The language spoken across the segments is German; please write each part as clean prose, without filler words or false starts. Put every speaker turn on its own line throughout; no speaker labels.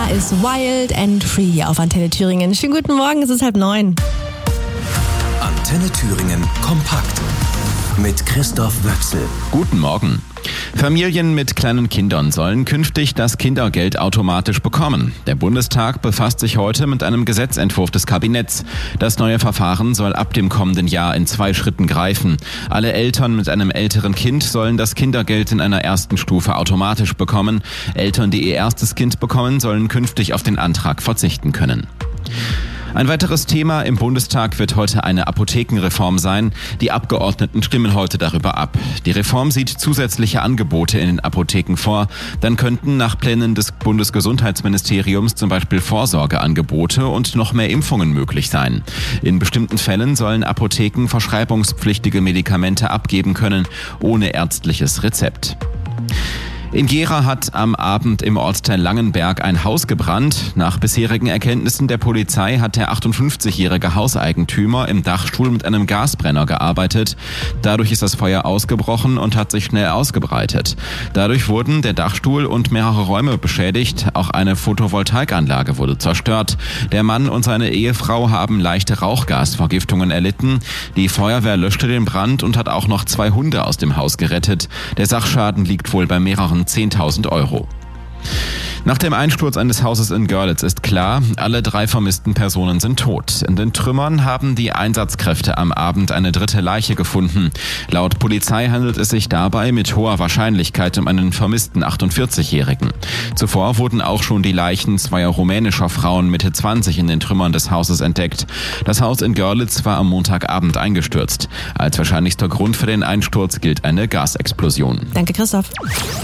Rihanna ist Wild and Free hier auf Antenne Thüringen. Schönen guten Morgen, es ist 8:30.
Antenne Thüringen kompakt mit Christoph Wöchsel.
Guten Morgen. Familien mit kleinen Kindern sollen künftig das Kindergeld automatisch bekommen. Der Bundestag befasst sich heute mit einem Gesetzentwurf des Kabinetts. Das neue Verfahren soll ab dem kommenden Jahr in 2 Schritten greifen. Alle Eltern mit einem älteren Kind sollen das Kindergeld in einer ersten Stufe automatisch bekommen. Eltern, die ihr erstes Kind bekommen, sollen künftig auf den Antrag verzichten können. Ein weiteres Thema im Bundestag wird heute eine Apothekenreform sein. Die Abgeordneten stimmen heute darüber ab. Die Reform sieht zusätzliche Angebote in den Apotheken vor. Dann könnten nach Plänen des Bundesgesundheitsministeriums zum Beispiel Vorsorgeangebote und noch mehr Impfungen möglich sein. In bestimmten Fällen sollen Apotheken verschreibungspflichtige Medikamente abgeben können, ohne ärztliches Rezept. In Gera hat am Abend im Ortsteil Langenberg ein Haus gebrannt. Nach bisherigen Erkenntnissen der Polizei hat der 58-jährige Hauseigentümer im Dachstuhl mit einem Gasbrenner gearbeitet. Dadurch ist das Feuer ausgebrochen und hat sich schnell ausgebreitet. Dadurch wurden der Dachstuhl und mehrere Räume beschädigt. Auch eine Photovoltaikanlage wurde zerstört. Der Mann und seine Ehefrau haben leichte Rauchgasvergiftungen erlitten. Die Feuerwehr löschte den Brand und hat auch noch 2 Hunde aus dem Haus gerettet. Der Sachschaden liegt wohl bei mehreren 10.000 Euro. Nach dem Einsturz eines Hauses in Görlitz ist klar, alle 3 vermissten Personen sind tot. In den Trümmern haben die Einsatzkräfte am Abend eine 3. Leiche gefunden. Laut Polizei handelt es sich dabei mit hoher Wahrscheinlichkeit um einen vermissten 48-Jährigen. Zuvor wurden auch schon die Leichen 2 rumänischer Frauen Mitte 20 in den Trümmern des Hauses entdeckt. Das Haus in Görlitz war am Montagabend eingestürzt. Als wahrscheinlichster Grund für den Einsturz gilt eine Gasexplosion.
Danke, Christoph.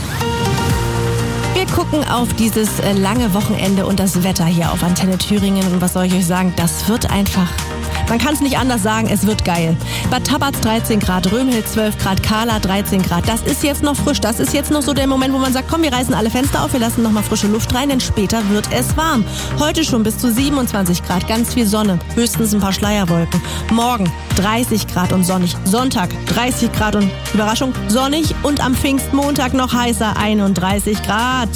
Wir gucken auf dieses lange Wochenende und das Wetter hier auf Antenne Thüringen. Und was soll ich euch sagen? Das wird einfach, man kann es nicht anders sagen, es wird geil. Bad Tabatz 13 Grad, Römhild 12 Grad, Kahla 13 Grad. Das ist jetzt noch frisch. Das ist jetzt noch so der Moment, wo man sagt, komm, wir reißen alle Fenster auf, wir lassen noch mal frische Luft rein, denn später wird es warm. Heute schon bis zu 27 Grad, ganz viel Sonne, höchstens ein paar Schleierwolken. Morgen 30 Grad und sonnig. Sonntag 30 Grad und, Überraschung, sonnig. Und am Pfingstmontag noch heißer, 31 Grad.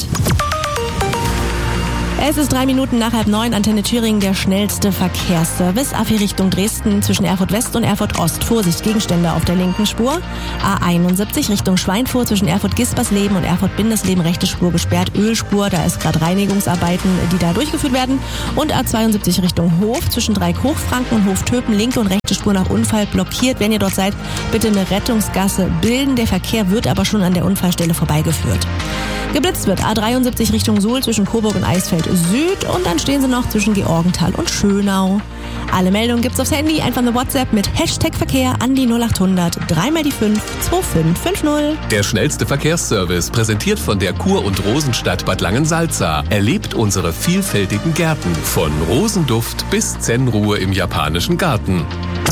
Es ist 3 Minuten nach 8:30, Antenne Thüringen, der schnellste Verkehrsservice. A4 Richtung Dresden zwischen Erfurt West und Erfurt Ost. Vorsicht, Gegenstände auf der linken Spur. A71 Richtung Schweinfurt zwischen Erfurt-Gispersleben und Erfurt-Bindesleben. Rechte Spur gesperrt, Ölspur, da ist gerade Reinigungsarbeiten, die da durchgeführt werden. Und A72 Richtung Hof zwischen Dreieck-Hochfranken und Hof-Töpen. Linke und rechte Spur nach Unfall blockiert. Wenn ihr dort seid, bitte eine Rettungsgasse bilden. Der Verkehr wird aber schon an der Unfallstelle vorbeigeführt. Geblitzt wird A73 Richtung Suhl zwischen Coburg und Eisfeld Süd und dann stehen sie noch zwischen Georgenthal und Schönau. Alle Meldungen gibt's aufs Handy, einfach eine WhatsApp mit Hashtag Verkehr an die 0800 3x die 5 2550.
Der schnellste Verkehrsservice, präsentiert von der Kur- und Rosenstadt Bad Langensalza. Erlebt unsere vielfältigen Gärten, von Rosenduft bis Zen-Ruhe im japanischen Garten.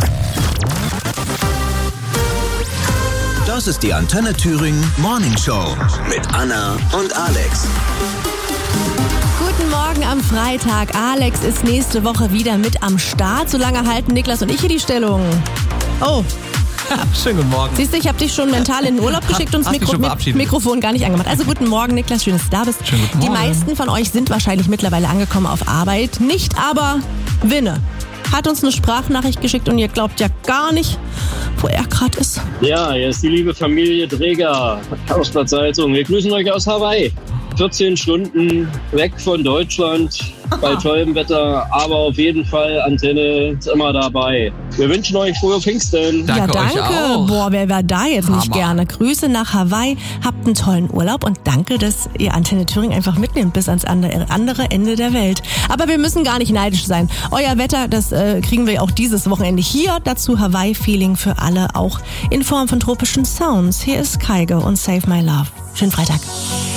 Das ist die Antenne Thüringen Morning Show mit Anna und Alex.
Guten Morgen am Freitag. Alex ist nächste Woche wieder mit am Start. Solange halten Niklas und ich hier die Stellung. Oh.
Schönen guten Morgen.
Siehst du, ich habe dich schon mental in den Urlaub geschickt und das Mikrofon gar nicht angemacht. Also guten Morgen, Niklas, schön, dass du da bist.
Schönen guten Morgen.
Die meisten von euch sind wahrscheinlich mittlerweile angekommen auf Arbeit. Nicht aber Winne hat uns eine Sprachnachricht geschickt und ihr glaubt ja gar nicht, wo er gerade ist.
Ja, hier ist die liebe Familie Dreger aus Bad Salzung. Wir grüßen euch aus Hawaii. 14 Stunden weg von Deutschland bei tollem Wetter, aber auf jeden Fall Antenne ist immer dabei. Wir wünschen euch frohe Pfingsten.
Danke.
Euch auch.
Boah, wer war da jetzt nicht
Hammer.
gerne? Grüße nach Hawaii, habt einen tollen Urlaub und danke, dass ihr Antenne Thüringen einfach mitnehmt bis ans andere Ende der Welt. Aber wir müssen gar nicht neidisch sein. Euer Wetter, das kriegen wir auch dieses Wochenende hier. Dazu Hawaii-Feeling für alle, auch in Form von tropischen Sounds. Hier ist Kaige und Save My Love. Schönen Freitag.